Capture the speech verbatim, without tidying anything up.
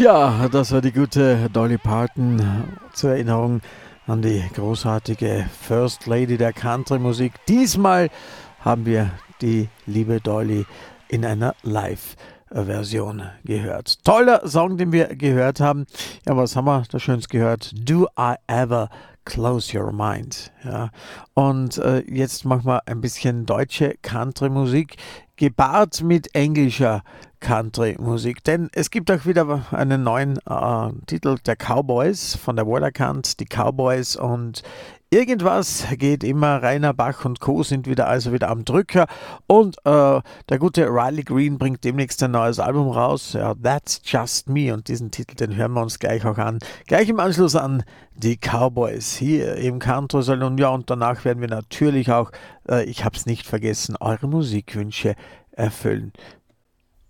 Ja, das war die gute Dolly Parton zur Erinnerung an die großartige First Lady der Country-Musik. Diesmal haben wir die liebe Dolly in einer Live-Version gehört. Toller Song, den wir gehört haben. Ja, was haben wir da Schönes gehört? Do I Ever Close Your Mind. Ja. Und äh, jetzt machen wir ein bisschen deutsche Country-Musik, gepaart mit englischer Country-Musik. Denn es gibt auch wieder einen neuen äh, Titel der Cowboys von der Waterkant, die Cowboys, und irgendwas geht immer. Rainer Bach und Co. sind wieder also wieder am Drücker, und äh, der gute Riley Green bringt demnächst ein neues Album raus, ja, That's Just Me, und diesen Titel, den hören wir uns gleich auch an, gleich im Anschluss an die Cowboys hier im Country Salon. Ja, und danach werden wir natürlich auch, äh, ich hab's nicht vergessen, eure Musikwünsche erfüllen.